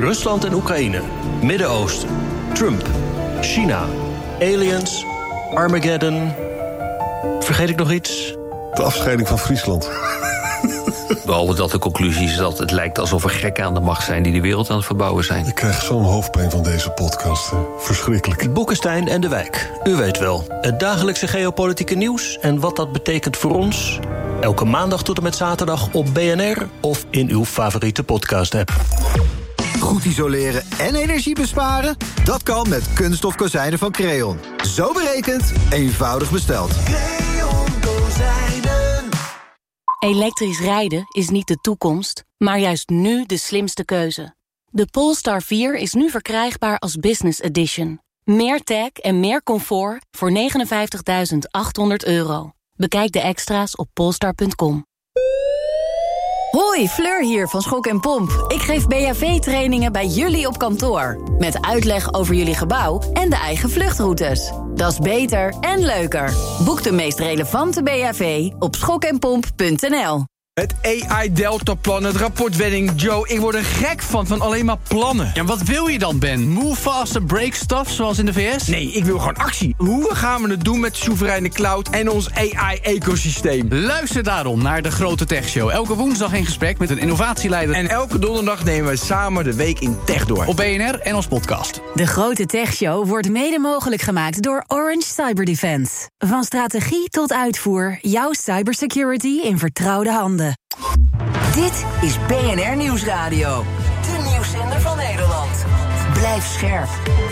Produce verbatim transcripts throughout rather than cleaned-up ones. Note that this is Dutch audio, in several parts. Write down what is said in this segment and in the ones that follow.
Rusland en Oekraïne, Midden-Oosten, Trump, China, aliens, Armageddon. Vergeet ik nog iets? De afscheiding van Friesland. Behalve dat de conclusie is dat het lijkt alsof er gekken aan de macht zijn die de wereld aan het verbouwen zijn. Ik krijg zo'n hoofdpijn van deze podcast. Hè. Verschrikkelijk. Boekenstein en de Wijk. U weet wel, het dagelijkse geopolitieke nieuws en wat dat betekent voor ons. Elke maandag tot en met zaterdag op B N R of in uw favoriete podcast-app. Goed isoleren en energie besparen? Dat kan met kunststof kozijnen van Creon. Zo berekend, eenvoudig besteld. Creon kozijnen. Elektrisch rijden is niet de toekomst, maar juist nu de slimste keuze. De Polestar vier is nu verkrijgbaar als Business Edition. Meer tech en meer comfort voor negenenvijftigduizend achthonderd euro. Bekijk de extra's op polestar punt com. Hoi, Fleur hier van Schok en Pomp. Ik geef B H V-trainingen bij jullie op kantoor. Met uitleg over jullie gebouw en de eigen vluchtroutes. Dat is beter en leuker. Boek de meest relevante B H V op schok en pomp punt n l. Het A I-deltaplan, het rapportwending, Joe. Ik word er gek van, van alleen maar plannen. Ja, wat wil je dan, Ben? Move faster, break stuff, zoals in de V S? Nee, ik wil gewoon actie. Hoe gaan we het doen met soevereine cloud en ons A I-ecosysteem? Luister daarom naar de Grote Tech Show. Elke woensdag in gesprek met een innovatieleider. En elke donderdag nemen we samen de week in tech door. Op B N R en als podcast. De Grote Tech Show wordt mede mogelijk gemaakt door Orange Cyber Defense. Van strategie tot uitvoer, jouw cybersecurity in vertrouwde handen. Dit is B N R Nieuwsradio. De nieuwszender van Nederland. Blijf scherp.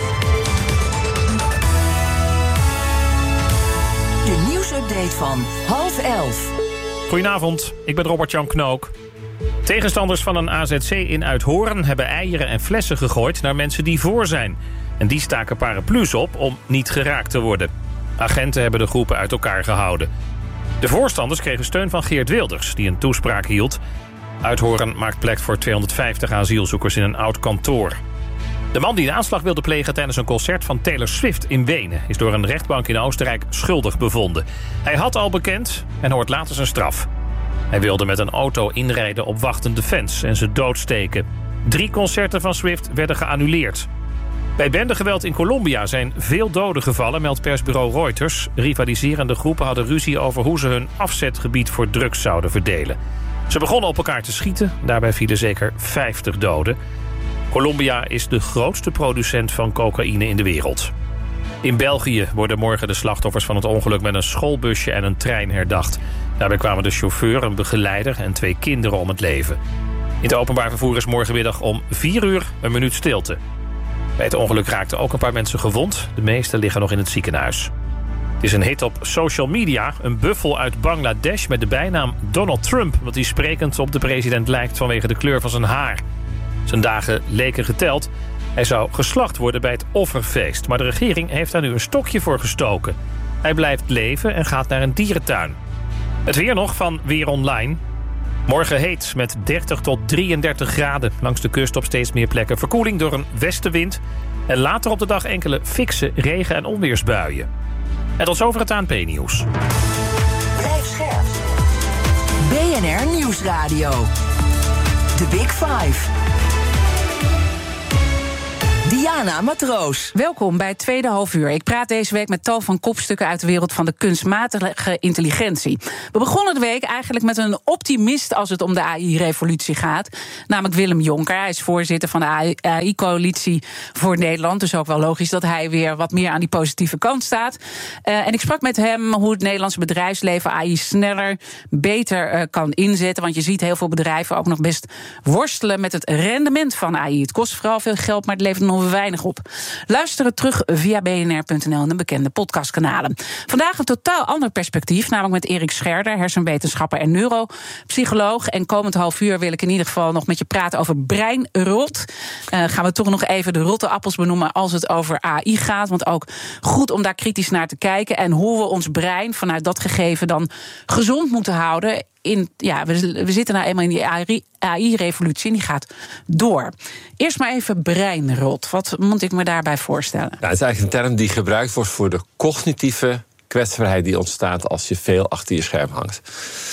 De nieuwsupdate van half elf. Goedenavond, ik ben Robert-Jan Knook. Tegenstanders van een A Z C in Uithoorn hebben eieren en flessen gegooid naar mensen die voor zijn. En die staken paraplu's op om niet geraakt te worden. Agenten hebben de groepen uit elkaar gehouden. De voorstanders kregen steun van Geert Wilders, die een toespraak hield. Uithoorn maakt plek voor tweehonderdvijftig asielzoekers in een oud kantoor. De man die de aanslag wilde plegen tijdens een concert van Taylor Swift in Wenen is door een rechtbank in Oostenrijk schuldig bevonden. Hij had al bekend en hoort later zijn straf. Hij wilde met een auto inrijden op wachtende fans en ze doodsteken. Drie concerten van Swift werden geannuleerd. Bij bendegeweld in Colombia zijn veel doden gevallen, meldt persbureau Reuters. Rivaliserende groepen hadden ruzie over hoe ze hun afzetgebied voor drugs zouden verdelen. Ze begonnen op elkaar te schieten, daarbij vielen zeker vijftig doden. Colombia is de grootste producent van cocaïne in de wereld. In België worden morgen de slachtoffers van het ongeluk met een schoolbusje en een trein herdacht. Daarbij kwamen de chauffeur, een begeleider en twee kinderen om het leven. In het openbaar vervoer is morgenmiddag om vier uur een minuut stilte. Bij het ongeluk raakten ook een paar mensen gewond. De meeste liggen nog in het ziekenhuis. Het is een hit op social media. Een buffel uit Bangladesh met de bijnaam Donald Trump, omdat hij sprekend op de president lijkt vanwege de kleur van zijn haar. Zijn dagen leken geteld. Hij zou geslacht worden bij het offerfeest. Maar de regering heeft daar nu een stokje voor gestoken. Hij blijft leven en gaat naar een dierentuin. Het weer nog van Weer Online. Morgen heet met dertig tot drieëndertig graden. Langs de kust op steeds meer plekken verkoeling door een westenwind. En later op de dag enkele fikse regen- en onweersbuien. En tot zover het A N P-nieuws. Blijf scherp. B N R Nieuwsradio. The Big Five. Diana Matroos. Welkom bij het tweede halfuur. Ik praat deze week met tal van kopstukken uit de wereld van de kunstmatige intelligentie. We begonnen de week eigenlijk met een optimist als het om de A I-revolutie gaat. Namelijk Willem Jonker. Hij is voorzitter van de A I-coalitie voor Nederland. Dus ook wel logisch dat hij weer wat meer aan die positieve kant staat. Uh, en ik sprak met hem hoe het Nederlandse bedrijfsleven A I sneller, beter uh, kan inzetten. Want je ziet heel veel bedrijven ook nog best worstelen met het rendement van A I. Het kost vooral veel geld, maar het levert nog weinig op. Luister het terug via b n r punt n l en de bekende podcastkanalen. Vandaag een totaal ander perspectief, namelijk met Erik Scherder, hersenwetenschapper en neuropsycholoog. En komend half uur wil ik in ieder geval nog met je praten over breinrot. Uh, gaan we toch nog even de rotte appels benoemen als het over A I gaat. Want ook goed om daar kritisch naar te kijken en hoe we ons brein vanuit dat gegeven dan gezond moeten houden. In, ja, we, we zitten nou eenmaal in die A I-revolutie en die gaat door. Eerst maar even breinrot. Wat moet ik me daarbij voorstellen? Nou, het is eigenlijk een term die gebruikt wordt voor de cognitieve kwetsbaarheid die ontstaat als je veel achter je scherm hangt.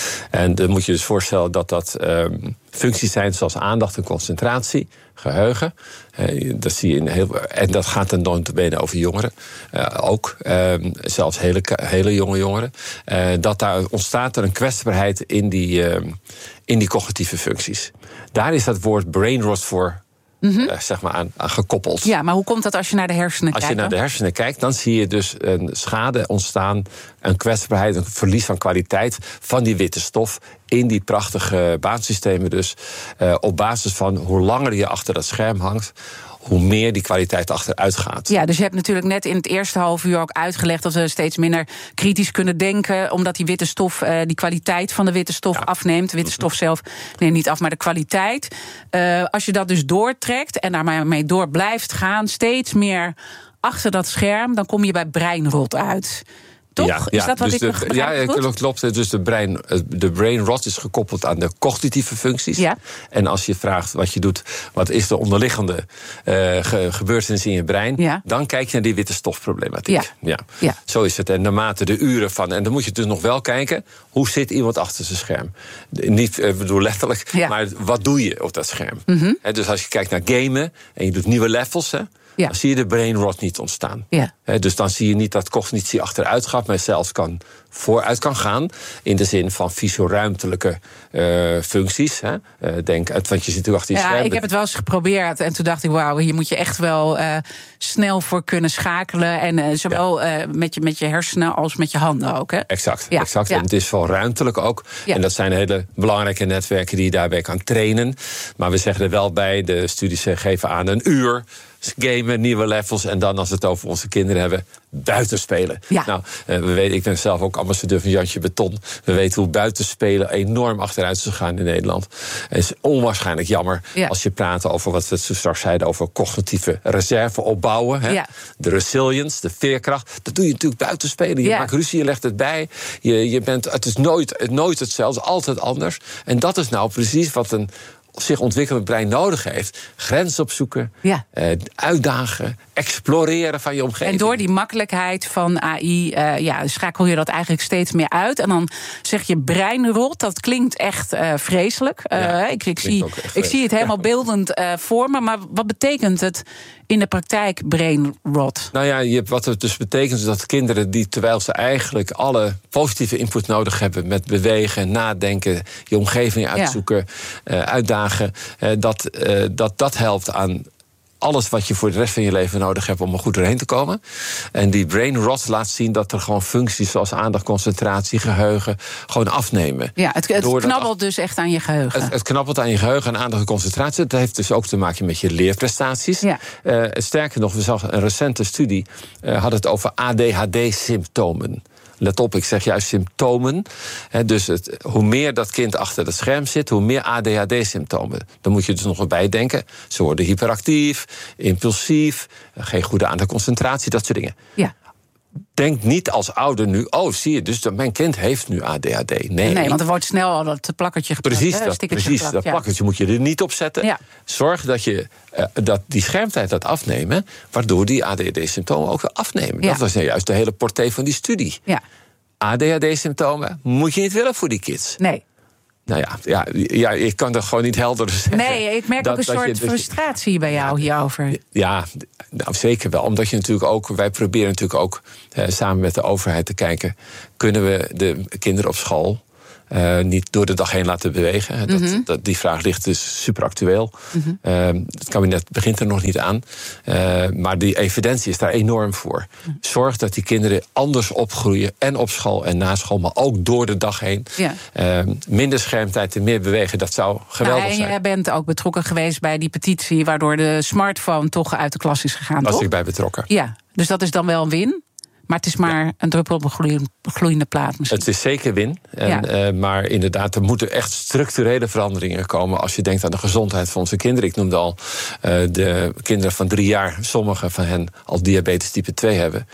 En dan moet je dus voorstellen dat dat um, functies zijn zoals aandacht en concentratie, geheugen. Uh, dat zie je in heel, en dat gaat dan notabene over jongeren. Uh, ook, uh, zelfs hele, hele jonge jongeren. Uh, dat daar ontstaat er een kwetsbaarheid in die, uh, in die cognitieve functies. Daar is dat woord brain rot voor Mm-hmm. Uh, zeg maar aan, aan gekoppeld. Ja, maar hoe komt dat als je naar de hersenen als kijkt? Als je naar de hersenen kijkt, dan zie je dus een schade ontstaan, een kwetsbaarheid, een verlies van kwaliteit van die witte stof in die prachtige baansystemen dus. Uh, op basis van hoe langer je achter dat scherm hangt, hoe meer die kwaliteit achteruit gaat. Ja, dus je hebt natuurlijk net in het eerste half uur ook uitgelegd dat we steeds minder kritisch kunnen denken, omdat die witte stof, uh, die kwaliteit van de witte stof ja. afneemt. De witte stof zelf neemt niet af, maar de kwaliteit. Uh, als je dat dus doortrekt en daarmee door blijft gaan, steeds meer achter dat scherm, dan kom je bij breinrot uit. Toch? Ja, is ja, dat wat dus ik de, Ja, goed? klopt. Dus de brain, de brain rot is gekoppeld aan de cognitieve functies. Ja. En als je vraagt wat je doet, wat is de onderliggende uh, ge, gebeurtenis in je brein, ja. dan kijk je naar die witte stofproblematiek. Ja. Ja. Ja. Zo is het. En naarmate de uren van. En dan moet je dus nog wel kijken, hoe zit iemand achter zijn scherm? Niet, ik bedoel letterlijk, ja. maar wat doe je op dat scherm? Mm-hmm. He, dus als je kijkt naar gamen en je doet nieuwe levels, hè, ja. dan zie je de brain rot niet ontstaan. Ja. He, dus dan zie je niet dat cognitie achteruit gaat, maar zelfs kan vooruit kan gaan. In de zin van fysioruimtelijke uh, functies. Hè. Uh, denk, want je zit natuurlijk achter je ja, scherm. Ik heb het wel eens geprobeerd. En toen dacht ik, wauw, hier moet je echt wel uh, snel voor kunnen schakelen. En uh, zowel ja. uh, met, je, met je hersenen als met je handen ook. Hè? Exact. Ja. exact. Ja. En het is vooral ruimtelijk ook. Ja. En dat zijn hele belangrijke netwerken die je daarbij kan trainen. Maar we zeggen er wel bij, de studies geven aan een uur gamen, nieuwe levels. En dan als we het over onze kinderen hebben, buitenspelen. Ja. Nou, we weten, ik ben zelf ook ambassadeur van Jantje Beton. We weten hoe buitenspelen enorm achteruit is gegaan in Nederland. Het is onwaarschijnlijk jammer ja. als je praat over wat we straks zeiden over cognitieve reserve opbouwen. Hè? Ja. De resilience, de veerkracht. Dat doe je natuurlijk buitenspelen. Je ja. maakt ruzie, je legt het bij. Je, je bent, het is nooit, nooit hetzelfde, altijd anders. En dat is nou precies wat een zich ontwikkelend brein nodig heeft. Grenzen opzoeken, ja. uh, uitdagen, exploreren van je omgeving. En door die makkelijkheid van A I uh, ja, schakel je dat eigenlijk steeds meer uit. En dan zeg je breinrot, dat klinkt echt uh, vreselijk. Uh, ja, ik, ik, zie, ik zie het helemaal beeldend uh, voor me. Maar wat betekent het in de praktijk, brainrot? Nou ja, je, wat het dus betekent is dat kinderen die, terwijl ze eigenlijk alle positieve input nodig hebben met bewegen, nadenken, je omgeving uitzoeken, ja. uh, uitdagen, uh, dat, uh, dat dat helpt aan alles wat je voor de rest van je leven nodig hebt om er goed doorheen te komen. En die brain rot laat zien dat er gewoon functies zoals aandacht, concentratie, geheugen gewoon afnemen. Ja, het, het knabbelt af, dus echt aan je geheugen. Het, het knabbelt aan je geheugen en aandacht en concentratie. Dat heeft dus ook te maken met je leerprestaties. Ja. Uh, sterker nog, we zagen een recente studie, uh, had het over A D H D-symptomen. Let op, ik zeg juist symptomen. He, dus het, hoe meer dat kind achter het scherm zit, hoe meer A D H D-symptomen. Dan moet je dus nog bij denken. Ze worden hyperactief, impulsief, geen goede aandacht, concentratie, dat soort dingen. Ja. Denk niet als ouder nu, oh, zie je, dus mijn kind heeft nu A D H D. Nee, nee want er wordt snel al dat plakkertje geplakt. Precies, dat, precies geplakt, dat ja. plakkertje moet je er niet op zetten. Ja. Zorg dat, je, uh, dat die schermtijd dat afnemen, waardoor die A D H D-symptomen ook weer afnemen. Ja. Dat was nou juist de hele portée van die studie. Ja. A D H D-symptomen moet je niet willen voor die kids. Nee. Nou ja, ja, ja, ik kan dat gewoon niet helder zeggen. Nee, ik merk dat, ook een soort je, frustratie je, bij jou hierover. Ja, nou, zeker wel. Omdat je natuurlijk ook, wij proberen natuurlijk ook eh, samen met de overheid te kijken, kunnen we de kinderen op school Uh, niet door de dag heen laten bewegen. Dat, mm-hmm. dat, die vraag ligt dus super actueel. Mm-hmm. Uh, het kabinet begint er nog niet aan. Uh, maar die evidentie is daar enorm voor. Mm. Zorg dat die kinderen anders opgroeien. En op school en na school, maar ook door de dag heen. Ja. Uh, minder schermtijd en meer bewegen, dat zou geweldig nou, en zijn. jij bent ook betrokken geweest bij die petitie, waardoor de smartphone toch uit de klas is gegaan, was toch? ik bij betrokken. Ja, dus dat is dan wel een win? Maar het is maar ja. een druppel op een gloeiende, gloeiende plaat misschien. Het is zeker win. En, ja. uh, maar inderdaad, er moeten echt structurele veranderingen komen als je denkt aan de gezondheid van onze kinderen. Ik noemde al uh, de kinderen van drie jaar, sommige van hen al diabetes type twee hebben. Ja.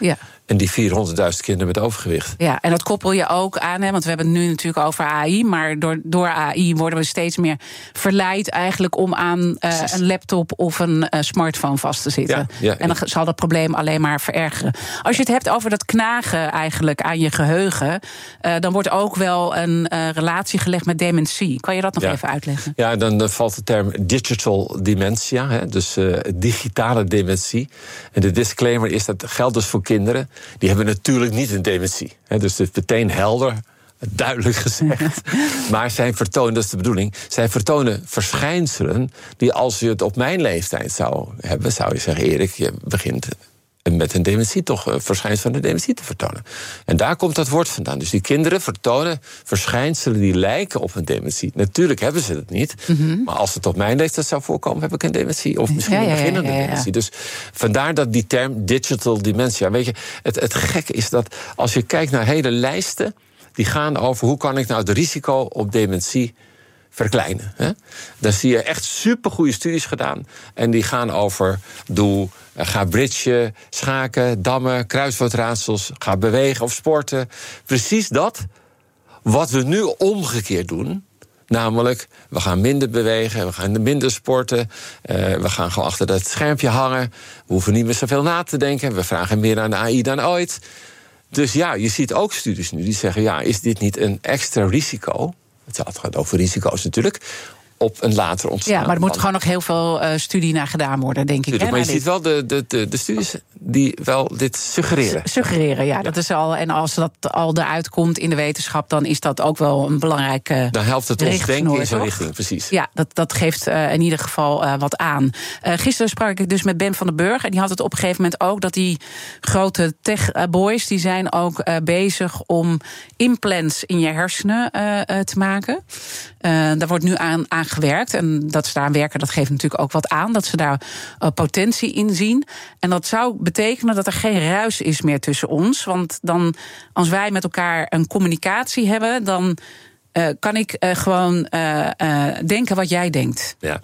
en die vierhonderdduizend kinderen met overgewicht. Ja, en dat koppel je ook aan, hè, want we hebben het nu natuurlijk over A I... maar door, door A I worden we steeds meer verleid eigenlijk om aan uh, een laptop of een uh, smartphone vast te zitten. Ja, ja, en dan zal dat probleem alleen maar verergeren. Als je het hebt over dat knagen eigenlijk aan je geheugen... Uh, dan wordt ook wel een uh, relatie gelegd met dementie. Kan je dat nog ja. even uitleggen? Ja, dan uh, valt de term digital dementia, hè, dus uh, digitale dementie. En de disclaimer is dat geldt dus voor kinderen... die hebben natuurlijk niet een dementie. Hè, dus het is meteen helder, duidelijk gezegd. Maar zij vertonen, dat is de bedoeling... zij vertonen verschijnselen die als je het op mijn leeftijd zou hebben... zou je zeggen, Erik, je begint... met een dementie toch uh, verschijnselen van een dementie te vertonen. En daar komt dat woord vandaan. Dus die kinderen vertonen verschijnselen die lijken op een dementie. Natuurlijk hebben ze het niet. Mm-hmm. Maar als het op mijn leeftijd zou voorkomen, heb ik een dementie. Of misschien ja, een beginnende ja, ja, ja, ja. dementie. Dus vandaar dat die term digital dementia. Weet je, het, het gekke is dat als je kijkt naar hele lijsten... die gaan over hoe kan ik nou het risico op dementie verkleinen. Hè? Daar zie je echt supergoeie studies gedaan. En die gaan over, doe, ga bridgen, schaken, dammen, kruiswoordraadsels, ga bewegen of sporten. Precies dat wat we nu omgekeerd doen. Namelijk, we gaan minder bewegen, we gaan minder sporten. Uh, we gaan gewoon achter dat schermpje hangen. We hoeven niet meer zoveel na te denken. We vragen meer aan de A I dan ooit. Dus ja, je ziet ook studies nu die zeggen... ja, is dit niet een extra risico... het gaat over risico's natuurlijk... op een later ontstaan. Ja, maar er moet gewoon nog heel veel uh, studie naar gedaan worden, denk ik. Hè, maar je ziet wel de, de, de, de studies die wel dit suggereren. S- suggereren, ja, ja. Dat is al. En als dat al eruit komt in de wetenschap... dan is dat ook wel een belangrijke... Dan helpt het ons denken in zo'n richting, precies. Ja, dat, dat geeft uh, in ieder geval uh, wat aan. Uh, gisteren sprak ik dus met Ben van den Burg... en die had het op een gegeven moment ook... dat die grote tech-boys... die zijn ook uh, bezig om implants in je hersenen uh, uh, te maken. Uh, daar wordt nu aan, aan gewerkt. En dat ze daar aan werken, dat geeft natuurlijk ook wat aan. Dat ze daar uh, potentie in zien. En dat zou betekenen dat er geen ruis is meer tussen ons. Want dan, als wij met elkaar een communicatie hebben... dan uh, kan ik uh, gewoon uh, uh, denken wat jij denkt. Ja.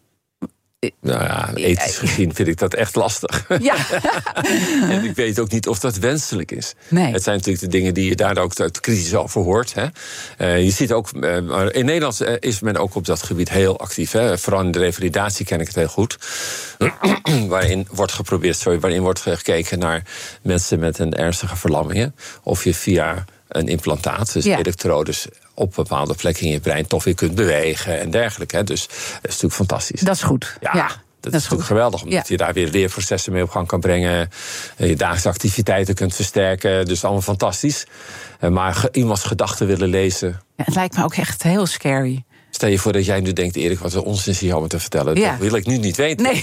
Nou ja, ethisch gezien vind ik dat echt lastig. Ja. En ik weet ook niet of dat wenselijk is. Nee. Het zijn natuurlijk de dingen die je daar ook kritisch over hoort. Hè. Uh, je ziet ook, uh, in Nederland is men ook op dat gebied heel actief. Hè. Vooral in de revalidatie ken ik het heel goed. waarin wordt geprobeerd, sorry, waarin wordt gekeken naar mensen met een ernstige verlammingen. Of je via een implantaat, dus ja. elektrodes op bepaalde plekken in je brein toch weer kunt bewegen en dergelijke. Hè. Dus dat is natuurlijk fantastisch. Dat is goed. Ja, ja dat, dat is is goed. geweldig, omdat ja. je daar weer leerprocessen mee op gang kan brengen. Je dagelijkse activiteiten kunt versterken. Dus allemaal fantastisch. Maar iemands gedachten willen lezen. Ja, het lijkt me ook echt heel scary. Stel je voor dat jij nu denkt, Erik, wat er onzin is hier allemaal te vertellen. Ja. Dat wil ik nu niet weten. Nee.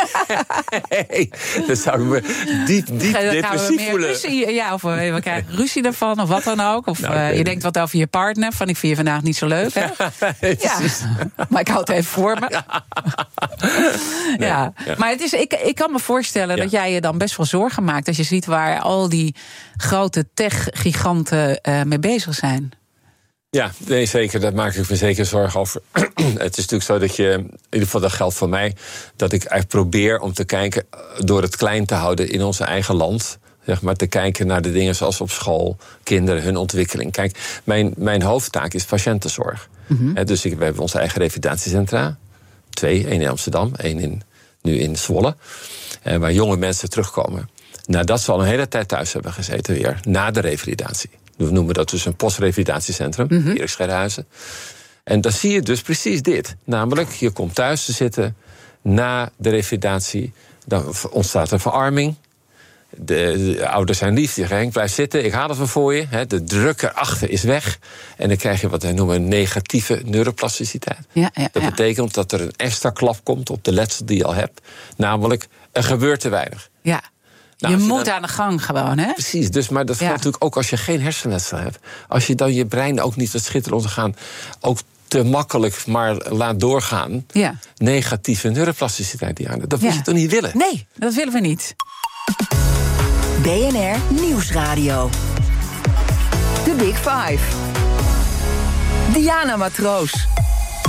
hey, dan zou ik me diep, diep dan depressief voelen. Ruzie, ja, of we, we krijgen ruzie ervan, of wat dan ook. Of nou, uh, je denkt wat over je partner, van ik vind je vandaag niet zo leuk. Hè? Ja, maar ik hou het even voor me. Ja. Nee, ja. Ja. Maar het is, ik, ik kan me voorstellen ja. dat jij je dan best wel zorgen maakt... als je ziet waar al die grote tech-giganten uh, mee bezig zijn. Ja, nee, zeker. Daar maak ik me zeker zorgen over. Het is natuurlijk zo dat je, in ieder geval dat geldt voor mij... dat ik eigenlijk probeer om te kijken, door het klein te houden in ons eigen land... zeg maar, te kijken naar de dingen zoals op school, kinderen, hun ontwikkeling. Kijk, mijn, mijn hoofdtaak is patiëntenzorg. Mm-hmm. Dus ik, we hebben onze eigen revalidatiecentra. Twee, één in Amsterdam, één in, nu in Zwolle. Waar jonge mensen terugkomen. Nadat ze al een hele tijd thuis hebben gezeten weer, na de revalidatie. We noemen dat dus een postrevalidatiecentrum, mm-hmm. Erik Scherhuizen. En dan zie je dus precies dit. Namelijk, je komt thuis te zitten na de revalidatie. Dan ontstaat er verarming. De, de ouders zijn lief, die zeggen, Henk, blijf zitten, ik haal het wel voor je. He, de druk erachter is weg. En dan krijg je wat wij noemen negatieve neuroplasticiteit. Ja, ja, dat ja. betekent dat er een extra klap komt op de letsel die je al hebt. Namelijk, er gebeurt te weinig. Ja. Nou, je, je moet dan aan de gang gewoon, hè? Precies, dus, maar dat ja. geldt natuurlijk ook als je geen hersenletsel hebt. Als je dan je brein ook niet wat schitterend gaan, ook te makkelijk maar laat doorgaan. Ja. Negatieve neuroplasticiteit, Diana. Dat moet ja. je toch niet willen? Nee, dat willen we niet. B N R Nieuwsradio. The Big Five. Diana Matroos.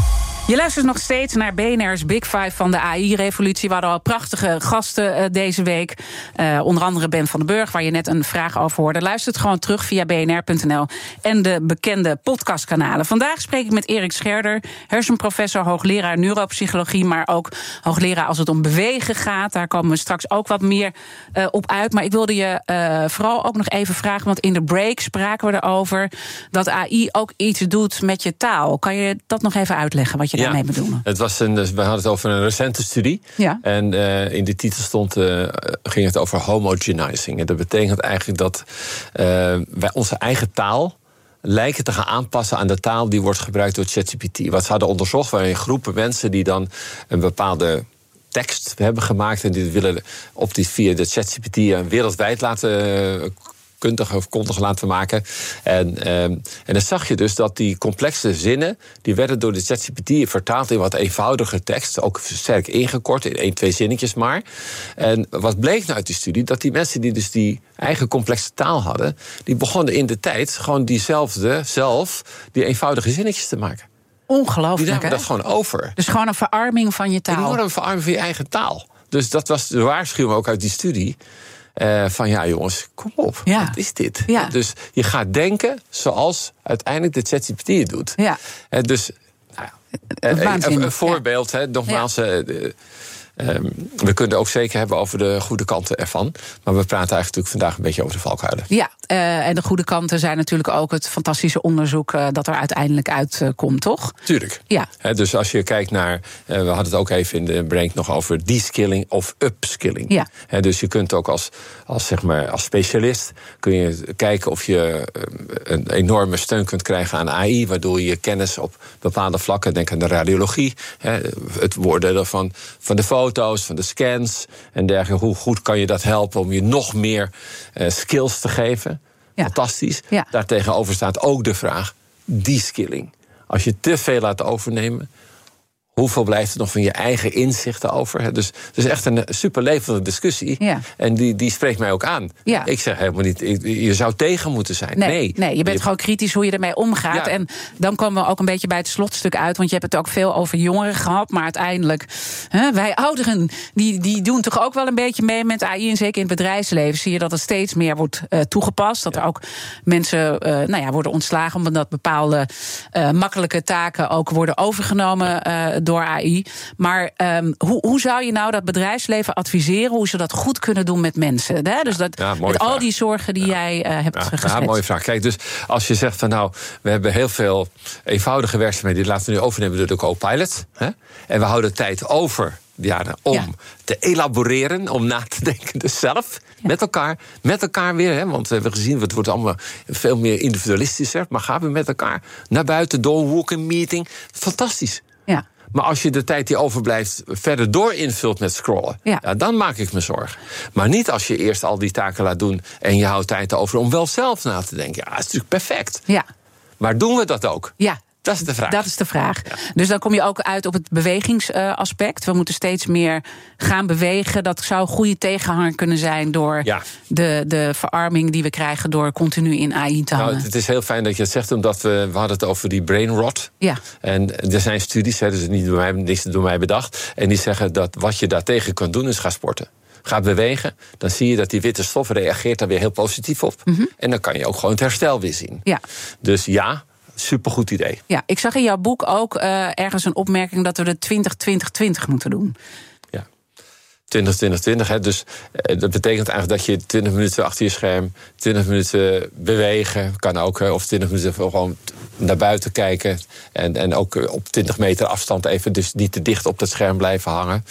Je luistert nog steeds naar B N R's Big Five van de A I-revolutie. We hadden al prachtige gasten uh, deze week. Uh, onder andere Ben van den Burg, waar je net een vraag over hoorde. Luister het gewoon terug via b n r punt n l en de bekende podcastkanalen. Vandaag spreek ik met Erik Scherder, hersenprofessor, hoogleraar neuropsychologie, maar ook hoogleraar als het om bewegen gaat. Daar komen we straks ook wat meer uh, op uit. Maar ik wilde je uh, vooral ook nog even vragen, want in de break spraken we erover dat A I ook iets doet met je taal. Kan je dat nog even uitleggen, wat je ja, daarmee bedoelt? Het was een, we hadden het over een recente studie. Ja. En uh, in de titel stond, uh, ging het over homogenizing. En dat betekent eigenlijk dat uh, wij onze eigen taal lijken te gaan aanpassen aan de taal die wordt gebruikt door ChatGPT. Wat ze hadden onderzocht waren groepen mensen die dan een bepaalde tekst hebben gemaakt en die willen op die via de ChatGPT wereldwijd laten kundig of kondig laten maken. En, um, en dan zag je dus dat die complexe zinnen, die werden door de ChatGPT vertaald in wat eenvoudige tekst, ook sterk ingekort, in één, twee zinnetjes maar. En wat bleek nou uit die studie? Dat die mensen die dus die eigen complexe taal hadden, die begonnen in de tijd gewoon diezelfde, zelf, die eenvoudige zinnetjes te maken. Ongelooflijk, die namen hè? dat gewoon over. Dus gewoon een verarming van je taal. En gewoon een verarming van je eigen taal. Dus dat was de waarschuwing ook uit die studie. Uh, van ja, jongens, kom op, ja. Wat is dit? Ja. Dus je gaat denken zoals uiteindelijk de ChatGPT het doet. Ja. Uh, dus nou, uh, een, een voorbeeld, ja. Hè, nogmaals. Ja. Uh, Um, we kunnen ook zeker hebben over de goede kanten ervan. Maar we praten eigenlijk natuurlijk vandaag een beetje over de valkuilen. Ja, uh, en de goede kanten zijn natuurlijk ook het fantastische onderzoek uh, dat er uiteindelijk uitkomt, uh, toch? Tuurlijk. Ja. He, dus als je kijkt naar, uh, we hadden het ook even in de break nog over de-skilling of upskilling. Ja. He, dus je kunt ook als, als, zeg maar, als specialist kun je kijken of je uh, een enorme steun kunt krijgen aan A I, waardoor je kennis op bepaalde vlakken, denk aan de radiologie, he, het woorden van, van de foto's, van de scans en dergelijke. Hoe goed kan je dat helpen om je nog meer uh, skills te geven? Ja. Fantastisch. Ja. Daartegenover staat ook de vraag, de-skilling. Als je te veel laat overnemen, hoeveel blijft er nog van je eigen inzichten over? Dus het is echt een super levende discussie. Ja. En die, die spreekt mij ook aan. Ja. Ik zeg helemaal niet, je zou tegen moeten zijn. Nee, nee. nee je bent je... gewoon kritisch hoe je ermee omgaat. Ja. En dan komen we ook een beetje bij het slotstuk uit. Want je hebt het ook veel over jongeren gehad. Maar uiteindelijk, hè, wij ouderen, die, die doen toch ook wel een beetje mee met A I. En zeker in het bedrijfsleven zie je dat het steeds meer wordt uh, toegepast. Dat ja. er ook mensen uh, nou ja, worden ontslagen omdat bepaalde uh, makkelijke taken ook worden overgenomen uh, door A I. Maar um, hoe, hoe zou je nou dat bedrijfsleven adviseren hoe ze dat goed kunnen doen met mensen? Hè? Dus dat, ja, met al die zorgen die ja. jij uh, hebt ja, geschetst. Ja, mooie vraag. Kijk, dus als je zegt van nou, we hebben heel veel eenvoudige werkzaamheden, die laten we nu overnemen door de co-pilot. Hè? En we houden tijd over ja, om ja. te elaboreren, om na te denken dus zelf. Ja. Met elkaar, met elkaar weer, hè, want we hebben gezien, het wordt allemaal veel meer individualistischer. Maar gaan we met elkaar naar buiten, door een walk-in meeting. Fantastisch. Ja. Maar als je de tijd die overblijft verder door invult met scrollen, ja. Ja, dan maak ik me zorgen. Maar niet als je eerst al die taken laat doen en je houdt tijd over om wel zelf na te denken. Ja, dat is natuurlijk perfect. Ja. Maar doen we dat ook? Ja. Dat is de vraag. Dat is de vraag. Ja. Dus dan kom je ook uit op het bewegingsaspect. We moeten steeds meer gaan bewegen. Dat zou een goede tegenhanger kunnen zijn door ja. de, de verarming die we krijgen door continu in A I te hangen. Nou, het is heel fijn dat je het zegt, omdat we, we hadden het over die brain rot. Ja. En er zijn studies, hè, dus niet door mij, niks door mij bedacht. En die zeggen dat wat je daartegen kan doen is gaan sporten. Ga bewegen, dan zie je dat die witte stof reageert daar weer heel positief op. Mm-hmm. En dan kan je ook gewoon het herstel weer zien. Ja. Dus ja, supergoed idee. Ja, ik zag in jouw boek ook uh, ergens een opmerking dat we de twintig twintig twintig moeten doen. Ja, twintig twintig twintig. Hè. Dus uh, dat betekent eigenlijk dat je twintig minuten achter je scherm, twintig minuten bewegen, kan ook, uh, of twintig minuten gewoon naar buiten kijken. En, en ook uh, op twintig meter afstand even, dus niet te dicht op dat scherm blijven hangen.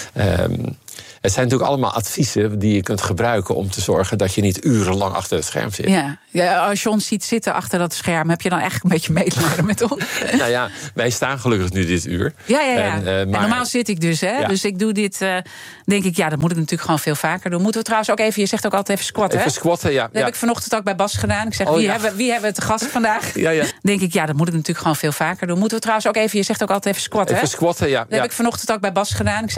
Um, Het zijn natuurlijk allemaal adviezen die je kunt gebruiken om te zorgen dat je niet urenlang achter het scherm zit. Ja, ja, als je ons ziet zitten achter dat scherm, heb je dan echt een beetje medelijden met ons? Nou ja, wij staan gelukkig nu dit uur. Ja, ja, ja. En, uh, maar... en normaal zit ik dus, hè. Ja. Dus ik doe dit, uh, denk ik, ja, dat moet ik natuurlijk gewoon veel vaker doen. Moeten we trouwens ook even, je zegt ook altijd even squatten, hè? Even squatten, ja. Dat ja. heb ik vanochtend ook bij Bas gedaan. Ik zeg, oh, wie, ja. hebben, wie hebben we te gast vandaag? Ja, ja. Denk ik, ja, dat moet ik natuurlijk gewoon veel vaker doen. Moeten we trouwens ook even, je zegt ook altijd even squatten, even hè? squatten, ja. Dat ja. heb ik vanochtend ook bij Bas gedaan. Ik